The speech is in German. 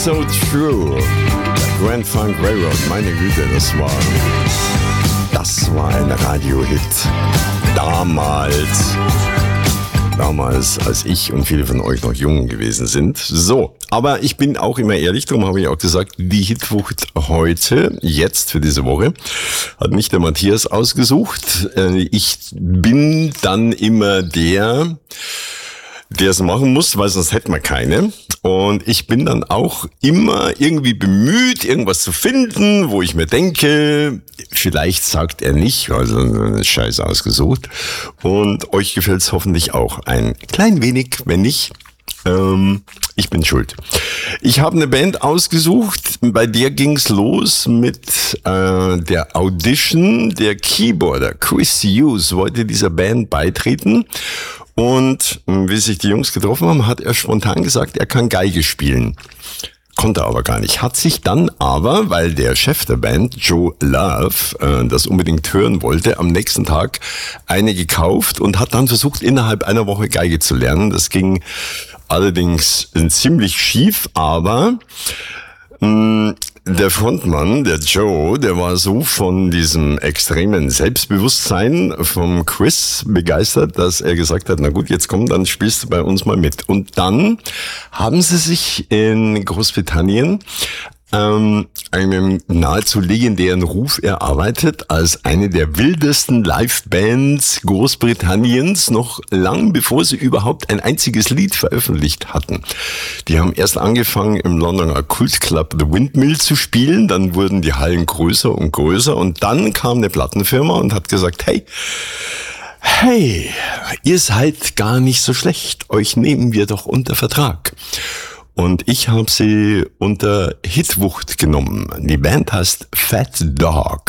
So True. Der Grand Funk Railroad, meine Güte, das war ein Radiohit. Damals, als ich und viele von euch noch jung gewesen sind. So, aber ich bin auch immer ehrlich, darum habe ich auch gesagt, die Hitwucht heute, jetzt für diese Woche, hat mich der Matthias ausgesucht. Ich bin dann immer der es machen muss, weil sonst hätten wir keine. Und ich bin dann auch immer irgendwie bemüht, irgendwas zu finden, wo ich mir denke, vielleicht sagt er nicht, also Scheiß ausgesucht. Und euch gefällt's hoffentlich auch ein klein wenig, wenn nicht. Ich bin schuld. Ich habe eine Band ausgesucht, bei der ging's los mit der Audition. Der Keyboarder Chris Hughes wollte dieser Band beitreten. Und wie sich die Jungs getroffen haben, hat er spontan gesagt, er kann Geige spielen. Konnte aber gar nicht. Hat sich dann aber, weil der Chef der Band, Joe Love, das unbedingt hören wollte, am nächsten Tag eine gekauft und hat dann versucht, innerhalb einer Woche Geige zu lernen. Das ging allerdings ziemlich schief, aber der Frontmann, der Joe, der war so von diesem extremen Selbstbewusstsein vom Chris begeistert, dass er gesagt hat, na gut, jetzt komm, dann spielst du bei uns mal mit. Und dann haben sie sich in Großbritannien einen nahezu legendären Ruf erarbeitet als eine der wildesten Livebands Großbritanniens, noch lang bevor sie überhaupt ein einziges Lied veröffentlicht hatten. Die haben erst angefangen im Londoner Kultclub The Windmill zu spielen, dann wurden die Hallen größer und größer und dann kam eine Plattenfirma und hat gesagt, hey, ihr seid gar nicht so schlecht, euch nehmen wir doch unter Vertrag. Und ich habe sie unter Hitwucht genommen. Die Band heißt Fat Dog.